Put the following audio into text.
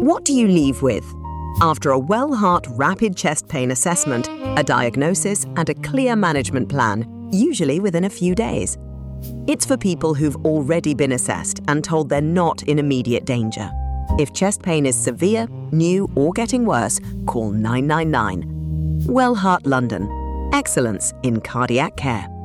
What do you leave with? After a Well-Heart rapid chest pain assessment, a diagnosis and a clear management plan, usually within a few days. It's for people who've already been assessed and told they're not in immediate danger. If chest pain is severe, new or getting worse, call 999. Well-Heart London. Excellence in cardiac care.